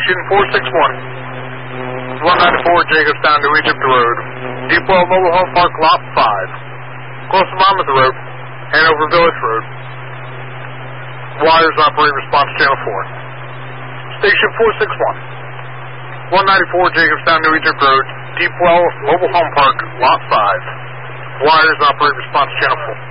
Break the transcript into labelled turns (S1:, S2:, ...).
S1: Station 461. 194 Jacobstown, New Egypt Road. Deep Well Mobile Home Park, Lot 5. Close to Monmouth Road, Hanover Village Road. Wires operate response channel 4. Station 461. 194 Jacobstown, New Egypt Road. Deep Well Mobile Home Park, Lot 5. Wires operate response channel 4.